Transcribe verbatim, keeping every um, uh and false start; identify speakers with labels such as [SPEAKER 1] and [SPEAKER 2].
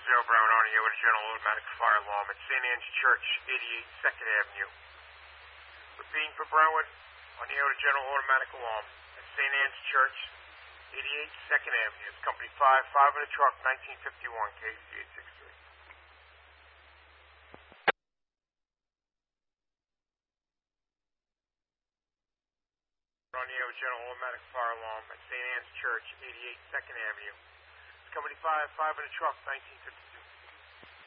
[SPEAKER 1] Zero Brown Audio with a general automatic fire alarm at Saint Anne's Church, eighty-eight second Avenue. Repeating for Brownwood, on the auto general automatic alarm at Saint Anne's Church, eighty-eight second Avenue. It's Company five, five in a truck, nineteen fifty-one, K C eight six three. On the auto general automatic fire alarm at Saint Anne's Church, eighty-eight second Avenue. It's Company five, five in a truck, nineteen fifty-two.